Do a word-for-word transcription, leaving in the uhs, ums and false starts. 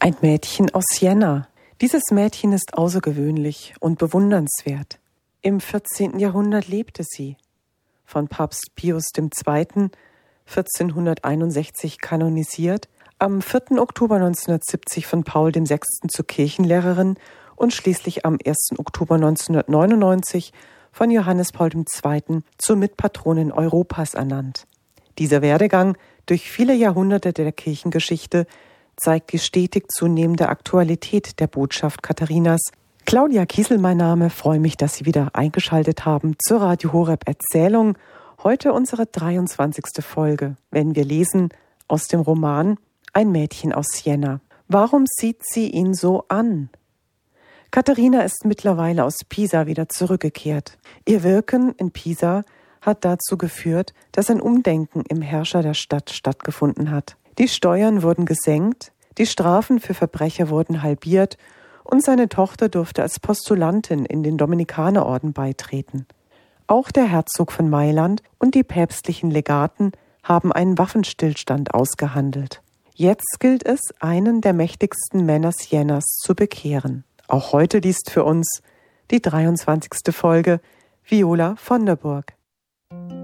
Ein Mädchen aus Siena. Dieses Mädchen ist außergewöhnlich und bewundernswert. Im vierzehnten Jahrhundert lebte sie. Von Papst Pius der Zweite. vierzehnhunderteinundsechzig kanonisiert, am vierten Oktober neunzehnhundertsiebzig von Paul der Sechste. Zur Kirchenlehrerin und schließlich am ersten Oktober neunzehnhundertneunundneunzig von Johannes Paul der Zweite. Zur Mitpatronin Europas ernannt. Dieser Werdegang durch viele Jahrhunderte der Kirchengeschichte zeigt die stetig zunehmende Aktualität der Botschaft Katharinas. Claudia Kiesel, mein Name, freue mich, dass Sie wieder eingeschaltet haben zur Radio Horeb Erzählung. Heute unsere dreiundzwanzigste Folge, wenn wir lesen aus dem Roman Ein Mädchen aus Siena. Warum sieht sie ihn so an? Katharina ist mittlerweile aus Pisa wieder zurückgekehrt. Ihr Wirken in Pisa hat dazu geführt, dass ein Umdenken im Herrscher der Stadt stattgefunden hat. Die Steuern wurden gesenkt, die Strafen für Verbrecher wurden halbiert und seine Tochter durfte als Postulantin in den Dominikanerorden beitreten. Auch der Herzog von Mailand und die päpstlichen Legaten haben einen Waffenstillstand ausgehandelt. Jetzt gilt es, einen der mächtigsten Männer Sienas zu bekehren. Auch heute liest für uns die dreiundzwanzigste Folge Viola von der Burg.